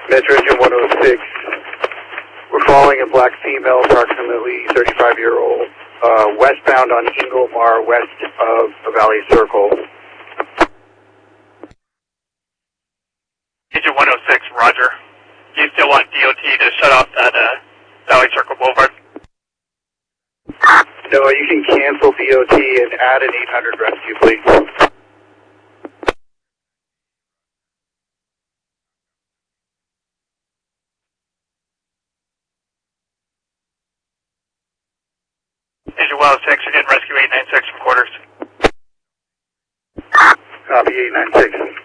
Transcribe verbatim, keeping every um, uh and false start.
Metro Engine one oh six. We're following a black female, approximately thirty-five year old, uh, westbound on Ingomar, west of Valley Circle. Engine one oh six, roger. Do you still want D O T to shut off that uh, Valley Circle Boulevard? No, you can cancel D O T and add an eight hundred rescue, please. Engine one oh six, you're getting rescue eight nine six from quarters. Copy eight nine six.